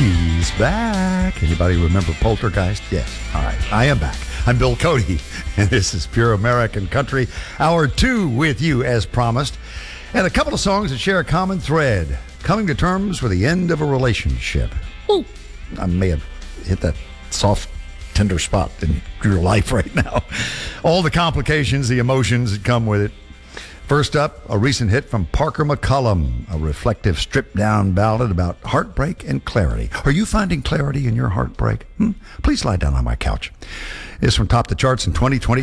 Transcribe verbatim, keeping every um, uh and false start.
He's back. Anybody remember Poltergeist? Yes. All right. I am back. I'm Bill Cody, and this is Pure American Country, Hour two with you as promised. And a couple of songs that share a common thread, coming to terms with the end of a relationship. Ooh, I may have hit that soft, tender spot in your life right now. All the complications, the emotions that come with it. First up, a recent hit from Parker McCollum, a reflective stripped-down ballad about heartbreak and clarity. Are you finding clarity in your heartbreak? Hmm? Please lie down on my couch. It's from top the charts in twenty twenty.